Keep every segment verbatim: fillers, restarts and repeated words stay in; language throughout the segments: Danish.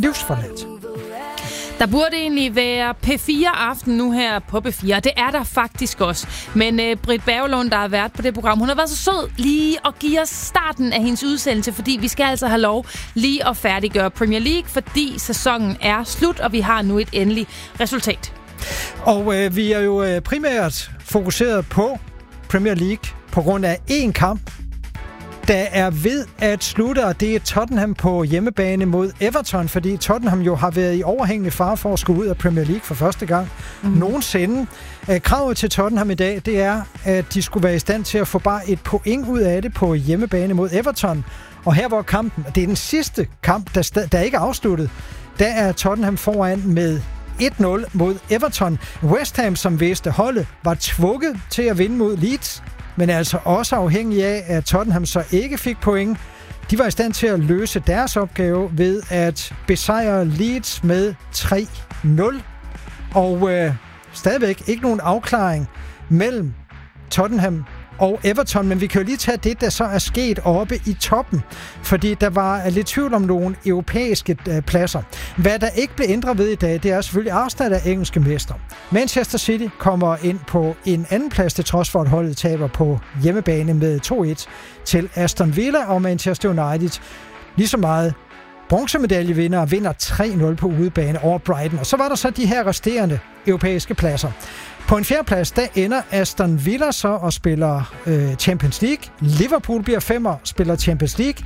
livsforladt. Der burde egentlig være P fire aften nu her på P fire. Det er der faktisk også. Men uh, Britt Berglund, der har været på det program, hun har været så sød lige at give os starten af hendes udsendelse, fordi vi skal altså have lov lige at færdiggøre Premier League, fordi sæsonen er slut, og vi har nu et endeligt resultat. Og øh, vi er jo øh, primært fokuseret på Premier League på grund af én kamp, der er ved at slutte, og det er Tottenham på hjemmebane mod Everton, fordi Tottenham jo har været i overhængende fare for at skulle ud af Premier League for første gang mm. nogensinde. Kravet til Tottenham i dag, det er, at de skulle være i stand til at få bare et point ud af det på hjemmebane mod Everton. Og her hvor kampen, det er den sidste kamp, der, st- der ikke er afsluttet, der er Tottenham foran med et nul mod Everton. West Ham, som vidste holdet, var tvunget til at vinde mod Leeds, men altså også afhængig af, at Tottenham så ikke fik point. De var i stand til at løse deres opgave ved at besejre Leeds med tre nul. Og øh, stadigvæk ikke nogen afklaring mellem Tottenham og Everton, men vi kan jo lige tage det, der så er sket oppe i toppen, fordi der var lidt tvivl om nogle europæiske øh, pladser. Hvad der ikke blev ændret ved i dag, det er selvfølgelig Arsenal af engelske mester. Manchester City kommer ind på en anden plads, til trods for at holdet taber på hjemmebane med to et til Aston Villa, og Manchester United lige så meget bronzemedaljevinder vinder tre nul på udebane over Brighton. Og så var der så de her resterende europæiske pladser. På en fjerdeplads, der ender Aston Villa så og spiller øh, Champions League. Liverpool bliver femmer, spiller Champions League.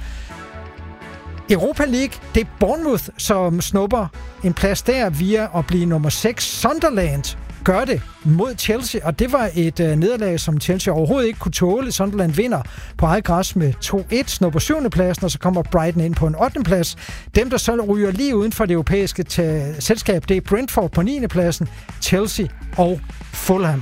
Europa League, det er Bournemouth, som snupper en plads der via at blive nummer seks. Sunderland gør det mod Chelsea, og det var et øh, nederlag, som Chelsea overhovedet ikke kunne tåle. Sunderland vinder på eget græs med to et, snupper syvende pladsen, og så kommer Brighton ind på en ottende plads. Dem, der så ryger lige uden for det europæiske t- selskab, det er Brentford på niende pladsen, Chelsea og Fulham.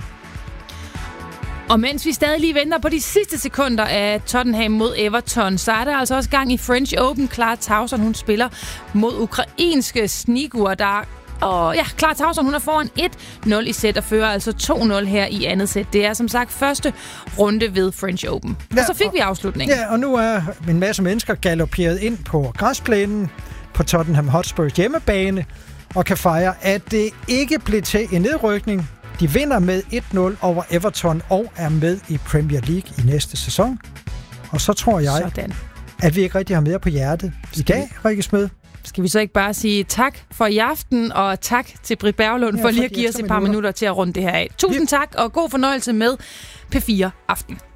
Og mens vi stadig lige venter på de sidste sekunder af Tottenham mod Everton, så er der altså også gang i French Open. Clara Tauson, hun spiller mod ukrainske sniguer, der Og ja, Clara Tauson, hun er foran et nul i sæt og fører altså to nul her i andet sæt. Det er som sagt første runde ved French Open. Ja, og så fik og, vi afslutningen. Ja, og nu er en masse mennesker galopperet ind på græsplænen på Tottenham Hotspurs hjemmebane og kan fejre, at det ikke blev til en nedrykning. De vinder med et nul over Everton og er med i Premier League i næste sæson. Og så tror jeg, Sådan. at vi ikke rigtig har mere på hjertet i dag, Rikke Smed. Skal vi så ikke bare sige tak for i aften, og tak til Britt Berglund ja, for lige at give os et par minutter. minutter til at runde det her af. Tusind tak, og god fornøjelse med P fire Aften.